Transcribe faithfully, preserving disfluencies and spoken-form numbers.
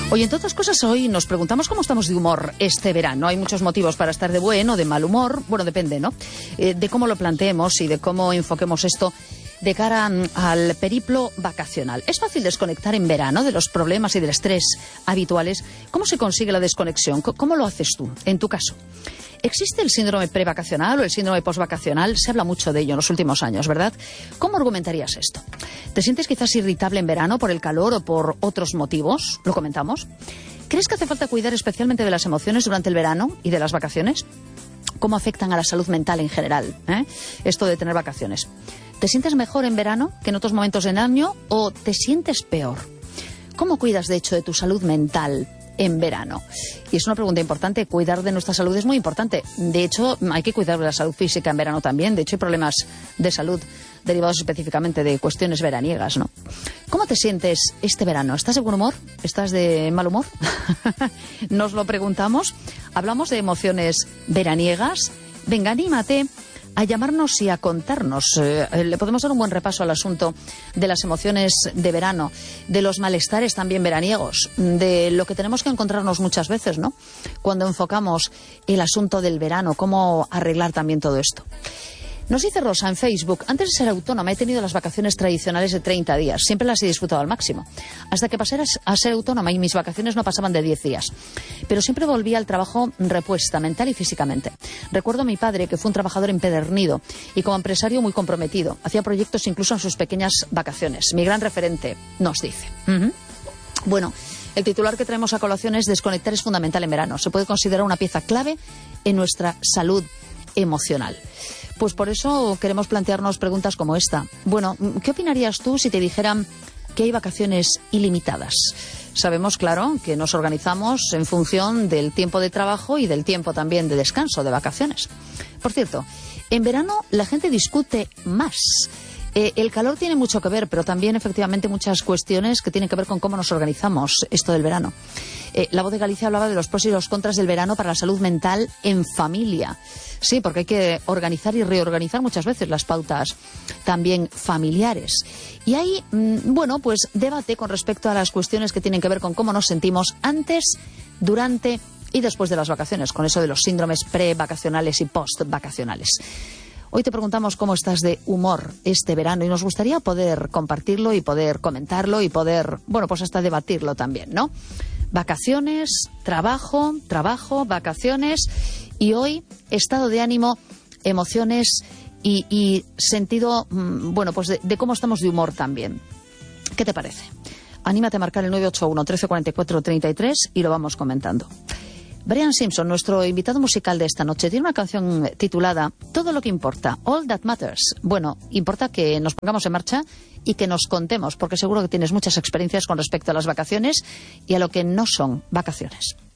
Oye, entre otras cosas, hoy nos preguntamos cómo estamos de humor este verano. Hay muchos motivos para estar de buen o de mal humor. Bueno, depende, ¿no? Eh, de cómo lo planteemos y de cómo enfoquemos esto de cara al periplo vacacional. ¿Es fácil desconectar en verano de los problemas y del estrés habituales? ¿Cómo se consigue la desconexión? ¿Cómo lo haces tú, en tu caso? ¿Existe el síndrome prevacacional o el síndrome postvacacional? Se habla mucho de ello en los últimos años, ¿verdad? ¿Cómo argumentarías esto? ¿Te sientes quizás irritable en verano por el calor o por otros motivos? ¿Lo comentamos? ¿Crees que hace falta cuidar especialmente de las emociones durante el verano y de las vacaciones? ¿Cómo afectan a la salud mental en general, eh? esto de tener vacaciones? ¿Te sientes mejor en verano que en otros momentos del año o te sientes peor? ¿Cómo cuidas, de hecho, de tu salud mental en verano? Y es una pregunta importante. Cuidar de nuestra salud es muy importante. De hecho, hay que cuidar de la salud física en verano también. De hecho, hay problemas de salud derivados específicamente de cuestiones veraniegas, ¿no? ¿Cómo te sientes este verano? ¿Estás de buen humor? ¿Estás de mal humor? Nos lo preguntamos. Hablamos de emociones veraniegas. Venga, anímate a llamarnos y a contarnos. Eh, le podemos dar un buen repaso al asunto de las emociones de verano, de los malestares también veraniegos, de lo que tenemos que encontrarnos muchas veces, ¿no? Cuando enfocamos el asunto del verano, cómo arreglar también todo esto. Nos dice Rosa en Facebook: antes de ser autónoma he tenido las vacaciones tradicionales de treinta días. Siempre las he disfrutado al máximo. Hasta que pasé a ser autónoma y mis vacaciones no pasaban de diez días. Pero siempre volvía al trabajo repuesta, mental y físicamente. Recuerdo a mi padre, que fue un trabajador empedernido y como empresario muy comprometido. Hacía proyectos incluso en sus pequeñas vacaciones. Mi gran referente, nos dice. Uh-huh. Bueno, el titular que traemos a colación es: desconectar es fundamental en verano. Se puede considerar una pieza clave en nuestra salud emocional. Pues por eso queremos plantearnos preguntas como esta. Bueno, ¿qué opinarías tú si te dijeran que hay vacaciones ilimitadas? Sabemos, claro, que nos organizamos en función del tiempo de trabajo y del tiempo también de descanso, de vacaciones. Por cierto, en verano la gente discute más. Eh, el calor tiene mucho que ver, pero también efectivamente muchas cuestiones que tienen que ver con cómo nos organizamos esto del verano. Eh, la Voz de Galicia hablaba de los pros y los contras del verano para la salud mental en familia. Sí, porque hay que organizar y reorganizar muchas veces las pautas también familiares. Y hay, mmm, bueno, pues debate con respecto a las cuestiones que tienen que ver con cómo nos sentimos antes, durante y después de las vacaciones, con eso de los síndromes pre-vacacionales y post-vacacionales. Hoy te preguntamos cómo estás de humor este verano y nos gustaría poder compartirlo y poder comentarlo y poder, bueno, pues hasta debatirlo también, ¿no? Vacaciones, trabajo, trabajo, vacaciones y hoy estado de ánimo, emociones y, y sentido, bueno, pues de, de cómo estamos de humor también. ¿Qué te parece? Anímate a marcar el nueve ocho uno, trece cuarenta y cuatro, treinta y tres y lo vamos comentando. Brian Simpson, nuestro invitado musical de esta noche, tiene una canción titulada Todo lo que importa, All That Matters. Bueno, importa que nos pongamos en marcha y que nos contemos, porque seguro que tienes muchas experiencias con respecto a las vacaciones y a lo que no son vacaciones.